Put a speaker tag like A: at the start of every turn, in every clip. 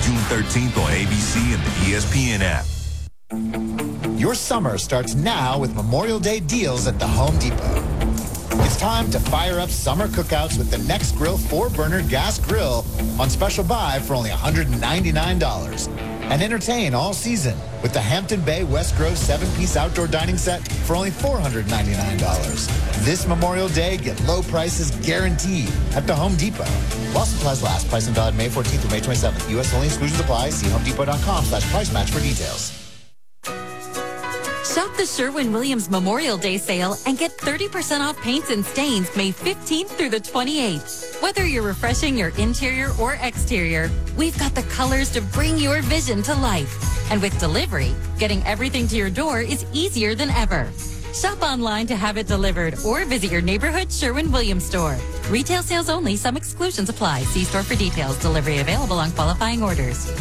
A: June 13th on ABC and the ESPN app.
B: Your summer starts now with Memorial Day deals at the Home Depot. It's time to fire up summer cookouts with the Nextgrill 4-burner gas grill on special buy for only $199. And entertain all season with the Hampton Bay West Grove 7-piece outdoor dining set for only $499. This Memorial Day, get low prices guaranteed at the Home Depot. While supplies last. Price and valid May 14th through May 27th. U.S. only. Exclusions apply. See homedepot.com/price match for details.
C: Shop the Sherwin-Williams Memorial Day sale and get 30% off paints and stains May 15th through the 28th. Whether you're refreshing your interior or exterior, we've got the colors to bring your vision to life. And with delivery, getting everything to your door is easier than ever. Shop online to have it delivered or visit your neighborhood Sherwin-Williams store. Retail sales only. Some exclusions apply. See store for details. Delivery available on qualifying orders.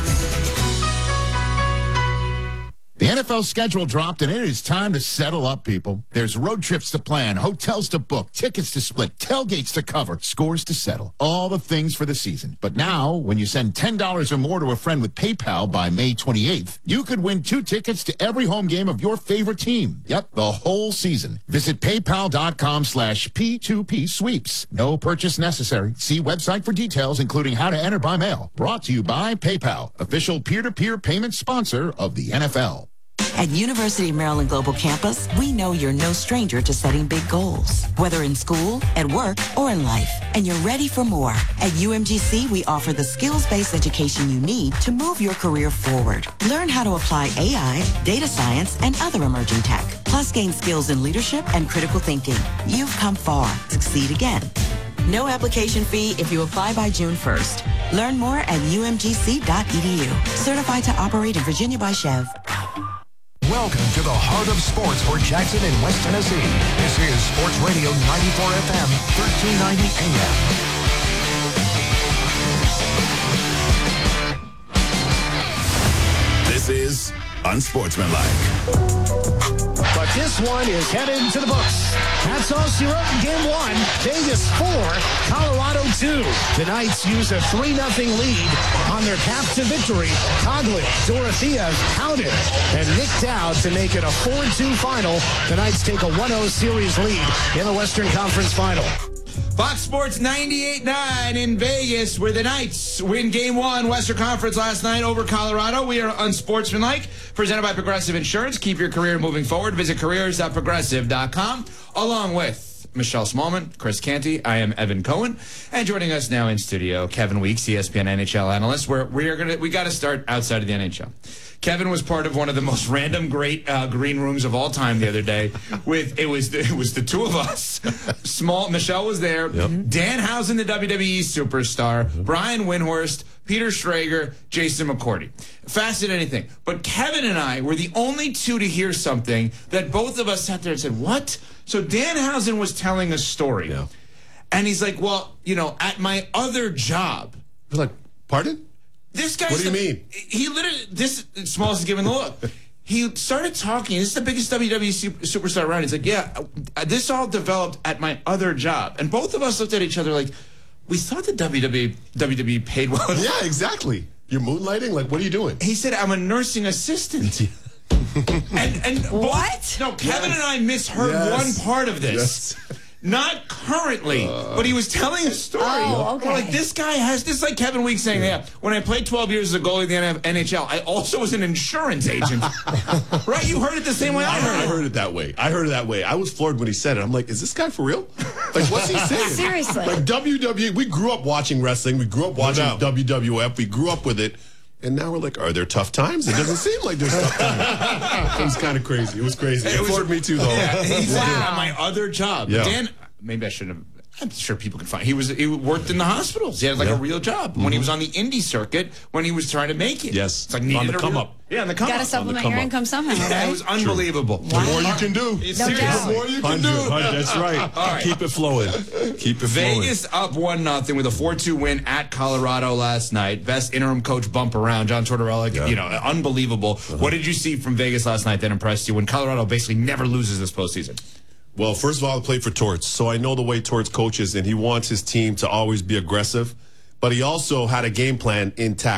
D: The NFL schedule dropped, and it is time to settle up, people. There's road trips to plan, hotels to book, tickets to split, tailgates to cover, scores to settle. All the things for the season. But now, when you send $10 or more to a friend with PayPal by May 28th, you could win 2 tickets to every home game of your favorite team. Yep, the whole season. Visit paypal.com/P2P sweeps. No purchase necessary. See website for details, including how to enter by mail. Brought to you by PayPal, official peer-to-peer payment sponsor of the NFL.
E: At University of Maryland Global Campus, we know you're no stranger to setting big goals, whether in school, at work, or in life, and you're ready for more. At UMGC, we offer the skills-based education you need to move your career forward. Learn how to apply AI, data science, and other emerging tech, plus gain skills in leadership and critical thinking. You've come far. Succeed again. No application fee if you apply by June 1st. Learn more at umgc.edu. Certified to operate in Virginia by Chev.
F: Welcome to the heart of sports for Jackson and West Tennessee. This is Sports Radio 94 FM, 1390 AM.
A: This is Unsportsmanlike.
G: But this one is headed to the books. That's all she wrote in Game 1. Vegas 4, Colorado 2. The Knights use a 3-0 lead on their path to victory. Cogley, Dorothea counted, and Nick Dowd to make it a 4-2 final. The Knights take a 1-0 series lead in the Western Conference Final.
H: Fox Sports 98.9 in Vegas, where the Knights win Game 1 Western Conference last night over Colorado. We are Unsportsmanlike, presented by Progressive Insurance. Keep your career moving forward. Visit careers.progressive.com. Along with Michelle Smallman, Chris Canty, I am Evan Cohen, and joining us now in studio, Kevin Weeks, ESPN NHL analyst. We got to start outside of the NHL. Kevin was part of one of the most random great green rooms of all time the other day. It was the two of us. Michelle was there. Yep. Danhausen, the WWE superstar. Brian Windhorst, Peter Schrager, Jason McCourty. Fascinating thing. But Kevin and I were the only two to hear something that both of us sat there and said, "What?" So Danhausen was telling a story, and he's like, "Well, at my other job."
I: We're like, "Pardon?"
H: This guy.
I: What do you mean?
H: He literally. Smalls is giving the look. He started talking. This is the biggest WWE superstar around. He's like, "Yeah, this all developed at my other job," and both of us looked at each other like, "We thought the WWE paid well."
I: Yeah, exactly. You're moonlighting. Like, what are you doing?
H: He said, "I'm a nursing assistant." and
C: what?
H: No, Kevin and I misheard one part of this. Yes. Not currently, but he was telling a story.
C: Oh, okay.
H: Like, this guy has, this is like Kevin Weeks saying, when I played 12 years as a goalie in the NHL, I also was an insurance agent. Right? You heard it the same way I heard it.
I: I heard it that way. I was floored when he said it. I'm like, is this guy for real? Like, what's he saying?
C: Seriously.
I: Like, WWE, we grew up watching wrestling. We grew up watching WWF. We grew up with it. And now we're like, are there tough times? It doesn't seem like there's tough times. It was kind of crazy. It was crazy. It floored me too, though.
H: Yeah, he said, my other job.
I: Yeah.
H: Dan, maybe I shouldn't have. I'm sure people can find. He worked in the hospitals. He had a real job when he was on the indie circuit. When he was trying to make it.
I: Yes,
H: it's like
I: on the come up.
H: Yeah, on the come up.
C: Got to supplement your income somehow.
H: Yeah, it was unbelievable.
I: The more you can do.
H: The
I: more you can do.
J: That's right.
H: All right.
J: Keep it flowing. Keep it flowing.
H: Vegas up 1-0 with a 4-2 win at Colorado last night. Best interim coach bump around. John Tortorella, unbelievable. What did you see from Vegas last night that impressed you when Colorado basically never loses this postseason?
I: Well, first of all, I played for Torts, so I know the way Torts coaches, and he wants his team to always be aggressive. But he also had a game plan intact.